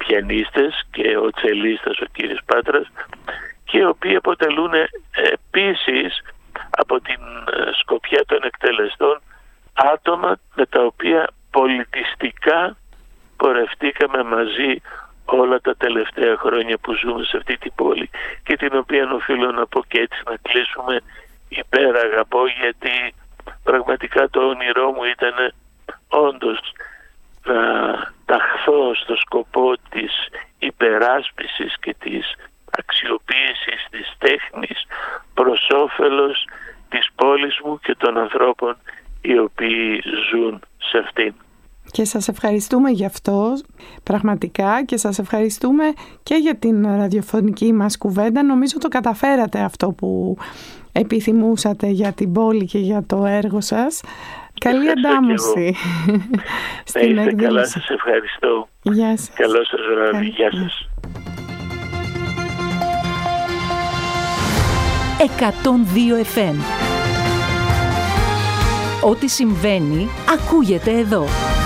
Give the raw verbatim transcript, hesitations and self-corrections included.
πιανίστες και ο τσελίστας ο κύριος Πάτρας, και οι οποίοι αποτελούν επίσης από την σκοπιά των εκτελεστών άτομα με τα οποία πολιτιστικά πορευτήκαμε μαζί όλα τα τελευταία χρόνια που ζούμε σε αυτή την πόλη, και την οποία οχιλώ να πω και έτσι να κλείσουμε υπεραγαπώ, γιατί πραγματικά το όνειρό μου ήταν όντως να ταχθώ στο σκοπό της υπεράσπισης και της αξιοποίησης της τέχνης προς όφελος της πόλης μου και των ανθρώπων οι οποίοι ζουν σε αυτήν. Και σας ευχαριστούμε γι' αυτό πραγματικά, και σας ευχαριστούμε και για την ραδιοφωνική μας κουβέντα. Νομίζω το καταφέρατε αυτό που επιθυμούσατε για την πόλη και για το έργο σας. Καλή αντάμωση στην να είστε εκδήλωση. Καλά, σας ευχαριστώ. Γεια σας. Καλό σας βράδυ. Γεια σας. εκατόν δύο εφ εμ. Ό,τι συμβαίνει ακούγεται εδώ.